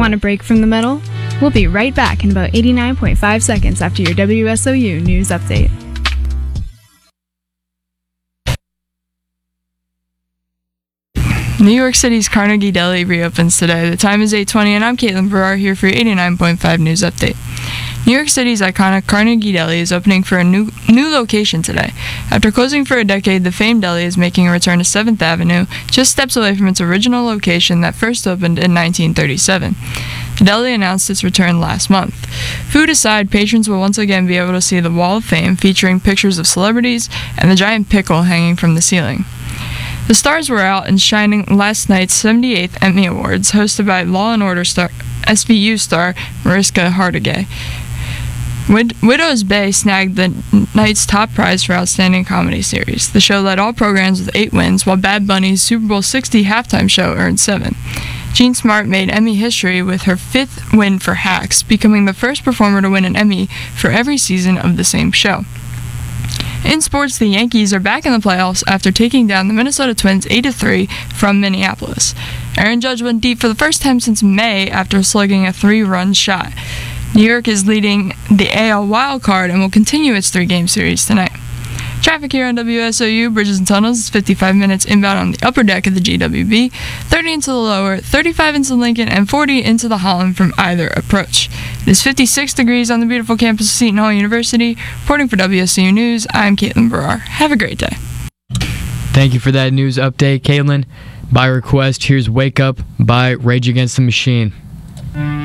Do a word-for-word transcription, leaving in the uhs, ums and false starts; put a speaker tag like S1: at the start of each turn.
S1: Want a break from the metal? We'll be right back in about eighty-nine point five seconds after your W S O U news update.
S2: New York City's Carnegie Deli reopens today. The time is eight twenty, and I'm Caitlin Barrar here for your eighty-nine point five news update. New York City's iconic Carnegie Deli is opening for a new new location today. After closing for a decade, the famed deli is making a return to seventh Avenue, just steps away from its original location that first opened in nineteen thirty-seven. The deli announced its return last month. Food aside, patrons will once again be able to see the Wall of Fame featuring pictures of celebrities and the giant pickle hanging from the ceiling. The stars were out and shining last night's seventy-eighth Emmy Awards, hosted by Law and Order star S V U star Mariska Hargitay. Wid- Widow's Bay snagged the night's top prize for Outstanding Comedy Series. The show led all programs with eight wins, while Bad Bunny's Super Bowl sixty halftime show earned seven. Jean Smart made Emmy history with her fifth win for Hacks, becoming the first performer to win an Emmy for every season of the same show. In sports, the Yankees are back in the playoffs after taking down the Minnesota Twins eight to three from Minneapolis. Aaron Judge went deep for the first time since May after slugging a three-run shot. New York is leading the A L wild card and will continue its three-game series tonight. Traffic here on W S O U Bridges and Tunnels is fifty-five minutes inbound on the upper deck of the G W B, thirty into the lower, thirty-five into Lincoln, and forty into the Holland from either approach. It is fifty-six degrees on the beautiful campus of Seton Hall University. Reporting for W S O U News, I'm Caitlin Barrar. Have a great day.
S3: Thank you for that news update, Caitlin. By request, here's Wake Up by Rage Against the Machine.